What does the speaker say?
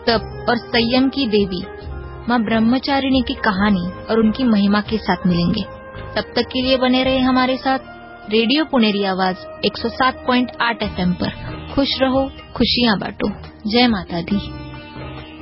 तप और संयम की देवी माँ ब्रह्मचारिणी की कहानी और उनकी महिमा के साथ मिलेंगे। तब तक के लिए बने रहे हमारे साथ रेडियो पुनेरी आवाज 107.8 FM पर। खुश रहो, खुशियाँ बांटो। जय माता दी।